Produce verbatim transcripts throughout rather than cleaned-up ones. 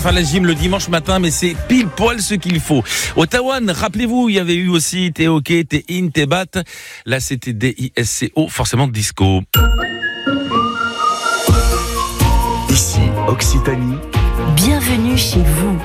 faire la gym le dimanche matin, mais c'est pile poil ce qu'il faut. Au Taïwan, rappelez-vous, il y avait eu aussi t'es ok, t'es in, t'es bat. Là, c'était D I S C O, forcément disco. Ici, Occitanie. Bienvenue chez vous.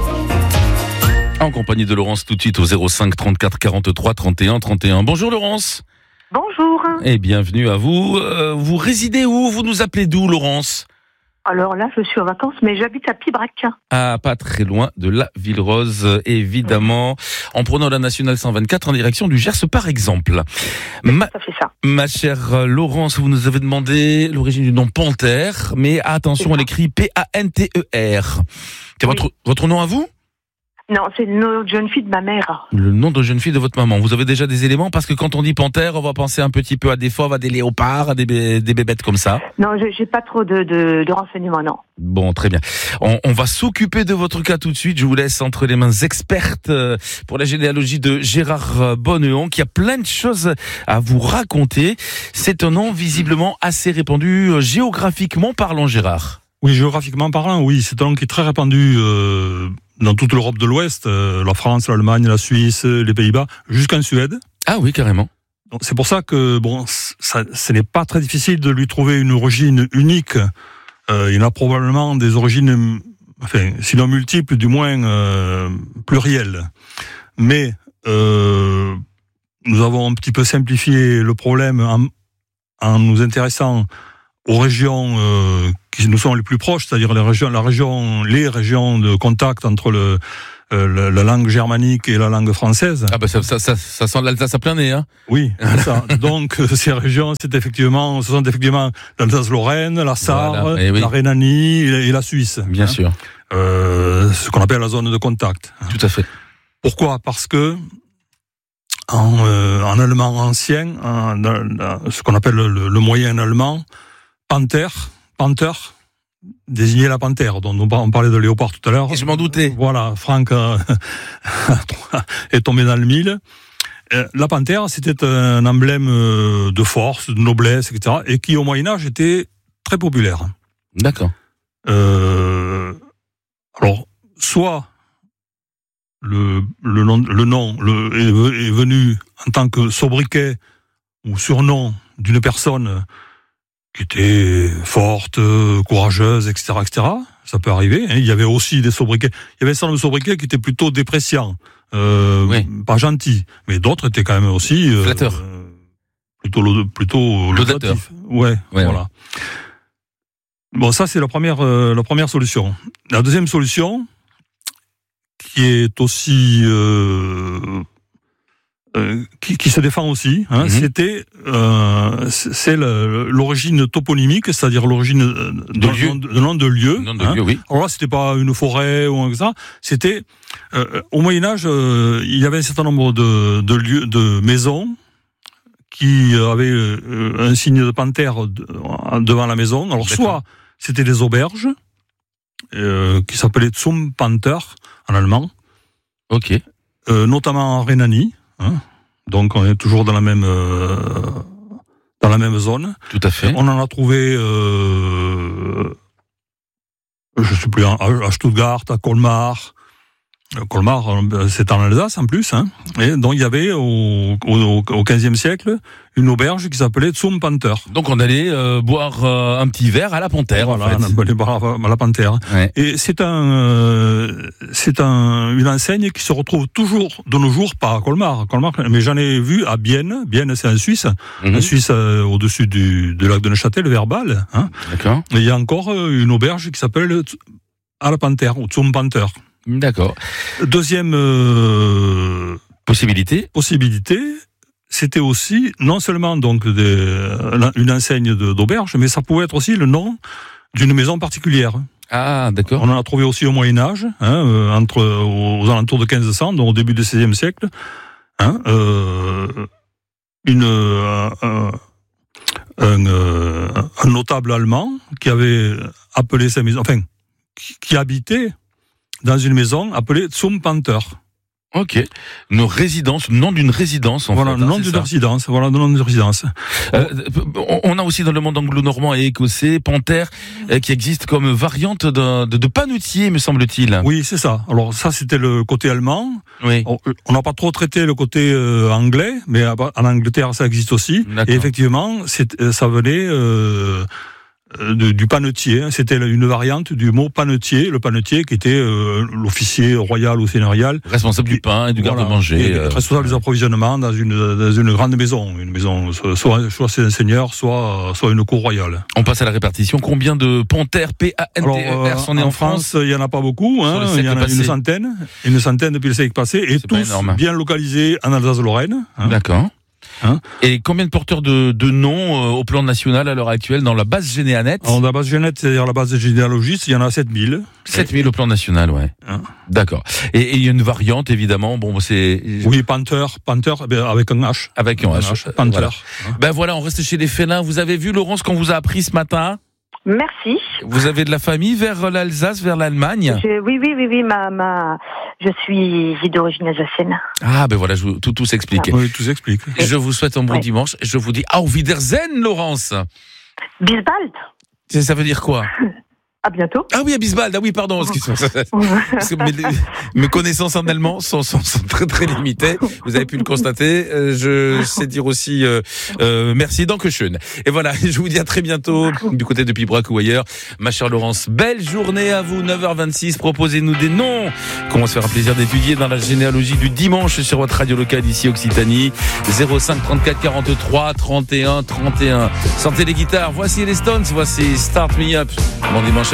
En compagnie de Laurence tout de suite au zéro cinq trente-quatre quarante-trois trente et un trente et un. Bonjour Laurence. Bonjour. Et bienvenue à vous. Euh, vous résidez où? Vous nous appelez d'où, Laurence? Alors là, je suis en vacances, mais j'habite à Pibrac. Ah, pas très loin de la Ville Rose, évidemment. En prenant la nationale cent vingt-quatre en direction du Gers, par exemple. Ma, Ça fait ça. ma chère Laurence, vous nous avez demandé l'origine du nom Panthère, mais attention, elle écrit P A N T E R. C'est Oui. votre, votre nom à vous? Non, c'est le nom de jeune fille de ma mère. Le nom de jeune fille de votre maman. Vous avez déjà des éléments? Parce que quand on dit panthère, on va penser un petit peu à des fauves, à des léopards, à des, bé- des bébêtes comme ça. Non, j'ai, j'ai pas trop de, de, de renseignements, non. Bon, très bien. On, on va s'occuper de votre cas tout de suite. Je vous laisse entre les mains expertes euh, pour la généalogie de Gérard Bonneon, qui a plein de choses à vous raconter. C'est un nom visiblement assez répandu euh, géographiquement parlant, Gérard. Oui, géographiquement parlant, oui, c'est un nom qui est très répandu euh, dans toute l'Europe de l'Ouest, euh, la France, l'Allemagne, la Suisse, les Pays-Bas, jusqu'en Suède. Ah oui, carrément. Donc, c'est pour ça que bon, ça, ce n'est pas très difficile de lui trouver une origine unique. Euh, il a probablement des origines, enfin, sinon multiples, du moins euh, plurielles. Mais euh, nous avons un petit peu simplifié le problème en, en nous intéressant aux régions euh, qui nous sont les plus proches, c'est-à-dire les régions, la région, les régions de contact entre le, euh, la, la langue germanique et la langue française. Ah bah ça, ça, ça, ça sent l'Alsace à plein nez, hein. Oui, c'est ça. Donc euh, ces régions, c'est effectivement, ce sont effectivement l'Alsace-Lorraine, la Sarre, Voilà. Eh oui. la Rhénanie et, et la Suisse. Bien hein. sûr. Euh, ce qu'on appelle la zone de contact. Tout à fait. Pourquoi ? Parce que en, euh, en allemand ancien, en, dans- dans ce qu'on appelle le, le moyen allemand, Panther, Panther, désignait la panthère, dont on parlait de léopard tout à l'heure. Et je m'en doutais. Voilà, Franck euh, est tombé dans le mille. Euh, La panthère, c'était un emblème euh, de force, de noblesse, et cetera, et qui au Moyen-Âge était très populaire. D'accord. Euh, alors, soit le, le nom, le nom le, est, ve- est venu en tant que sobriquet ou surnom d'une personne qui était forte, euh, courageuse, et cetera, et cetera. Ça peut arriver. Hein. Il y avait aussi des sobriquets. Il y avait un certain nombre de sobriquets qui étaient plutôt dépréciants, euh, Oui. pas gentils, mais d'autres étaient quand même aussi euh, Flatteurs. euh, plutôt lo- plutôt Laudateurs. laudatifs. Ouais, Ouais, voilà. Bon, ça c'est la première euh, la première solution. La deuxième solution, qui est aussi euh, euh, qui, qui se défend aussi, hein, Mhm. c'était euh, c'est c'est le- l'origine toponymique, c'est-à-dire l'origine euh, De d'un lieu. nom de, d'un nom de lieu. Nom de hein. lieu, oui. Alors là, c'était pas une forêt ou un ça, c'était euh, au Moyen Âge, euh, il y avait un certain nombre de, de lieux, de maisons qui avaient euh, un signe de panthère de- devant la maison. Alors D'accord. soit c'était des auberges euh, qui s'appelaient Zum Panther en allemand, Ok. euh, notamment en Rhénanie. Hein. Donc on est toujours dans la même euh, dans la même zone. Tout à fait. On en a trouvé, euh, je sais plus, à à Stuttgart, à Colmar. Euh, Colmar, euh, c'est en Alsace en plus. Hein. Et donc il y avait au, au, au quinzième siècle une auberge qui s'appelait Zum Panther. Donc on allait euh, boire euh, un petit verre à la panthère, Voilà, en fait. on appelait à la panthère. Ouais. Et c'est un, euh, c'est un, une enseigne qui se retrouve toujours de nos jours, pas à Colmar, Colmar, mais j'en ai vu à Bienne. Bienne, c'est en Suisse, Mhm. en Suisse euh, au-dessus du, du lac de Neuchâtel, vers Bâle. Hein. D'accord. Et il y a encore euh, une auberge qui s'appelle à la panthère ou Zum Panther. D'accord. Deuxième euh, Possibilité. possibilité, c'était aussi non seulement donc des, une enseigne de- d'auberge, mais ça pouvait être aussi le nom d'une maison particulière. Ah, d'accord. On en a trouvé aussi au Moyen-Âge, hein, euh, entre, aux, aux alentours de quinze cents, donc au début du seizième siècle. Hein, euh, une, euh, un, un, euh, un notable allemand qui avait appelé sa maison, enfin, qui, qui habitait dans une maison appelée Zum Panther. Ok. Nos résidences, nom d'une résidence, en voilà, fait. le nom hein, d'une résidence. Voilà, le nom d'une résidence. Euh, on a aussi dans le monde anglo-normand et écossais, panthère, euh, qui existe comme variante de, de, de panetier, me semble-t-il. Oui, c'est ça. Alors ça, c'était le côté allemand. Oui. On n'a pas trop traité le côté euh, anglais, mais en Angleterre, ça existe aussi. D'accord. Et effectivement, c'est, ça venait euh, de, du panetier. C'était une variante du mot panetier. Le panetier qui était euh, l'officier royal ou seigneurial. Responsable du pain et du Voilà. garde-manger. Et euh, responsable des approvisionnements dans une, dans une grande maison. Une maison, soit, soit c'est un seigneur, soit, soit une cour royale. On passe à la répartition. Combien de panthères, P A N T E R, sont nés en France? Il n'y en a pas beaucoup. Hein. Il y en a passé. une centaine. Une centaine depuis le siècle passé. Et C'est pas tous énorme. bien localisés en Alsace-Lorraine. Hein. D'accord. Hein. Et combien de porteurs de, de noms euh, au plan national à l'heure actuelle dans la base Généanet? Alors, la base Généanet, c'est-à-dire la base généalogiste, il y en a sept mille. sept mille au plan national, ouais. Hein. D'accord. Et, et il y a une variante, évidemment. Bon, c'est. Oui, Panther, Panther, eh bien, avec un H. Avec un Un H. H, Panther. Voilà. Hein. Ben voilà, on reste chez les félins. Vous avez vu, Laurence, qu'on vous a appris ce matin? Merci. Vous avez de la famille vers l'Alsace, vers l'Allemagne? Je- oui, oui, oui, oui, ma, ma, je suis d'origine alsacienne. Ah, ben voilà, je vous- tout, tout s'explique. Oui, tout s'explique. Je vous souhaite un bon Ouais. dimanche. Je vous dis Auf Wiedersehen, Laurence. Bisbald. Ça ça veut dire quoi? À bientôt. Ah oui, à Bisbald. Ah oui, pardon. Excuse-moi. Parce que mes, mes connaissances en allemand sont, sont, sont très très limitées. Vous avez pu le constater. Euh, je sais dire aussi euh, euh, merci, dankeschön. Et voilà, je vous dis à très bientôt du côté de Pibrac ou ailleurs. Ma chère Laurence, belle journée à vous. neuf heures vingt-six, proposez-nous des noms qu'on va se faire un plaisir d'étudier dans la généalogie du dimanche sur votre radio locale ici Occitanie. zéro cinq trente-quatre quarante-trois trente et un trente et un. Sortez les guitares. Voici les Stones. Voici Start Me Up. Bon dimanche.